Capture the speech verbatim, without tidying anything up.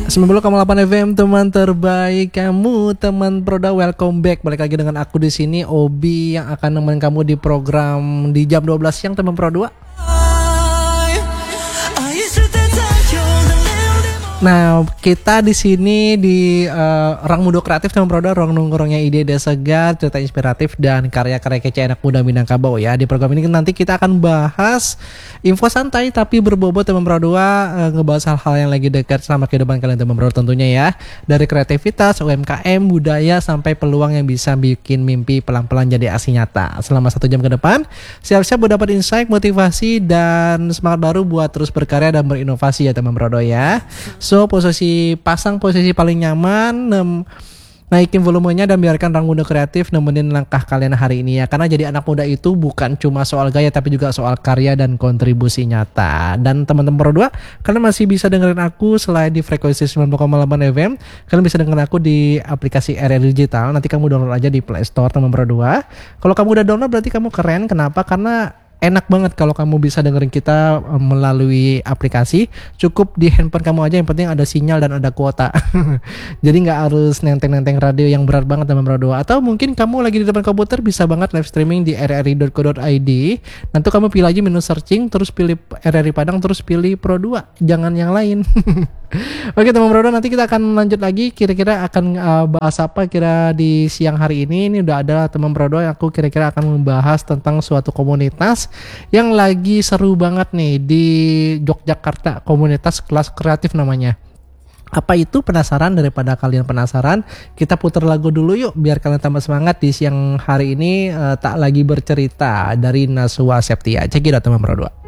sembilan puluh koma delapan F M, teman terbaik kamu, teman Proda, welcome back. Balik lagi dengan aku di sini, Obi, yang akan nemenin kamu di program di jam dua belas siang, teman Pro dua. Nah, kita di sini di uh, Orang Muda Kreatif teman Proda, ruang nongkrongnya ide-ide segar, cerita inspiratif dan karya-karya kece anak muda Minangkabau ya. Di program ini nanti kita akan bahas info santai tapi berbobot teman Pro dua, uh, ngebahas hal-hal yang lagi dekat sama kehidupan kalian teman Pro tentunya ya. Dari kreativitas, U M K M, budaya sampai peluang yang bisa bikin mimpi pelan-pelan jadi aksi nyata. Selama satu jam ke depan, siap-siap buat dapat insight, motivasi dan semangat baru buat terus berkarya dan berinovasi ya teman Pro dua ya. So, posisi pasang posisi paling nyaman, nem, naikin volumenya dan biarkan Orang Muda Kreatif nemenin langkah kalian hari ini ya. Karena jadi anak muda itu bukan cuma soal gaya tapi juga soal karya dan kontribusi nyata. Dan teman-teman Pro dua, kalian masih bisa dengerin aku selain di frekuensi sembilan puluh koma delapan F M. Kalian bisa dengerin aku di aplikasi R R Digital. Nanti kamu download aja di Play Store teman Pro dua. Kalau kamu udah download berarti kamu keren. Kenapa? Karena enak banget kalau kamu bisa dengerin kita melalui aplikasi. Cukup di handphone kamu aja, yang penting ada sinyal dan ada kuota. Jadi nggak harus nenteng-nenteng radio yang berat banget teman Pro dua. Atau mungkin kamu lagi di depan komputer, bisa banget live streaming di r r i dot co dot i d. Nanti kamu pilih aja menu searching, terus pilih R R I Padang, terus pilih Pro dua, jangan yang lain. Oke teman Pro dua, nanti kita akan lanjut lagi. Kira-kira akan uh, bahas apa kira di siang hari ini. Ini udah ada teman Pro dua yang aku kira-kira akan membahas tentang suatu komunitas yang lagi seru banget nih di Yogyakarta. Komunitas Kelas Kreatif namanya. Apa itu? Penasaran? Daripada kalian penasaran, kita putar lagu dulu yuk biar kalian tambah semangat di siang hari ini. uh, Tak lagi bercerita dari Naswa Septia. Cek it out teman Pro dua.